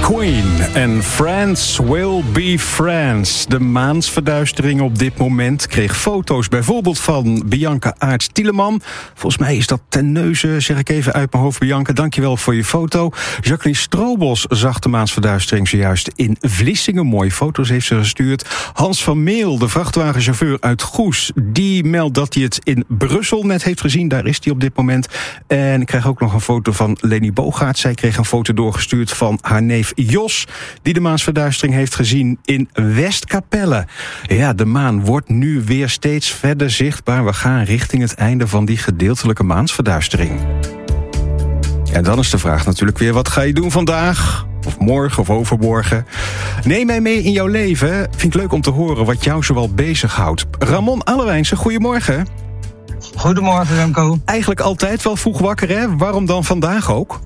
Queen en France Will Be France. De maansverduistering op dit moment kreeg foto's bijvoorbeeld van Bianca Aerts-Tieleman. Volgens mij is dat ten neuze, zeg ik even uit mijn hoofd, Bianca. Dankjewel voor je foto. Jacqueline Strobos zag de maansverduistering zojuist in Vlissingen. Mooie foto's heeft ze gestuurd. Hans van Meel, de vrachtwagenchauffeur uit Goes, die meldt dat hij het in Brussel net heeft gezien. Daar is hij op dit moment. En ik krijg ook nog een foto van Leni Bogaert. Zij kreeg een foto doorgestuurd van haar neef Jos, die de maansverduistering heeft gezien in Westkapelle. Ja, de maan wordt nu weer steeds verder zichtbaar. We gaan richting het einde van die gedeeltelijke maansverduistering. En dan is de vraag natuurlijk weer, wat ga je doen vandaag? Of morgen of overmorgen? Neem mij mee in jouw leven. Vind ik leuk om te horen wat jou zoal bezighoudt. Ramon Allewijnse, goedemorgen. Goedemorgen, Remco. Eigenlijk altijd wel vroeg wakker, hè? Waarom dan vandaag ook?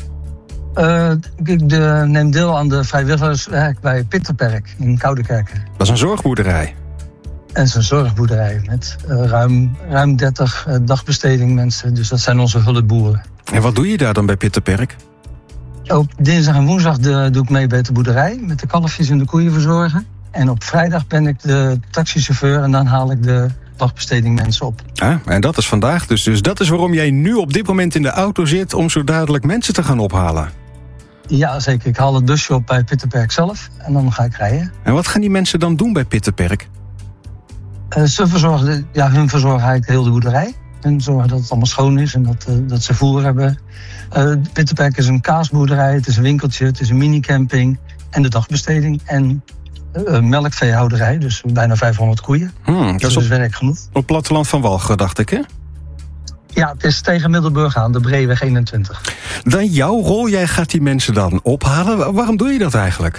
Ik neem deel aan de vrijwilligerswerk bij Pitterperk in Koudekerken. Dat is een zorgboerderij. En het is een zorgboerderij met ruim 30 dagbesteding mensen. Dus dat zijn onze hulpboeren. En wat doe je daar dan bij Pitterperk? Op dinsdag en woensdag doe ik mee bij de boerderij met de kalfjes en de koeien verzorgen. En op vrijdag ben ik de taxichauffeur en dan haal ik de dagbesteding mensen op. Ah, en dat is vandaag dus dat is waarom jij nu op dit moment in de auto zit om zo dadelijk mensen te gaan ophalen. Ja, zeker. Ik haal het busje op bij Pitterperk zelf en dan ga ik rijden. En wat gaan die mensen dan doen bij Pitterperk? Hun verzorgen eigenlijk heel de boerderij. En zorgen dat het allemaal schoon is en dat ze voer hebben. Pitterperk is een kaasboerderij, het is een winkeltje, het is een minicamping en de dagbesteding en melkveehouderij, dus bijna 500 koeien. Dat is werk genoeg. Op het platteland van Walcheren, dacht ik, hè? Ja, het is tegen Middelburg aan, de Breeweg 21. Dan jouw rol, jij gaat die mensen dan ophalen. Waarom doe je dat eigenlijk?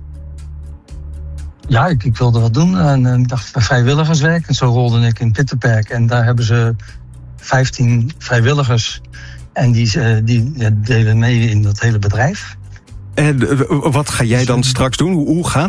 Ja, ik wilde wat doen en ik dacht vrijwilligerswerk. En zo rolde ik in Pitterperk en daar hebben ze 15 vrijwilligers. En die delen mee in dat hele bedrijf. En wat ga jij dan straks doen? Hoe gaat